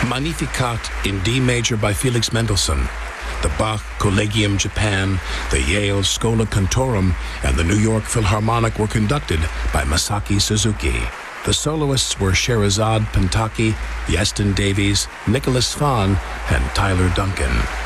Magnificat in D major by Felix Mendelssohn, the Bach Collegium Japan, the Yale Schola Cantorum, and the New York Philharmonic were conducted by Masaki Suzuki. The soloists were Sherazade Pentaki, Yeston Davies, Nicholas Fahn, and Tyler Duncan.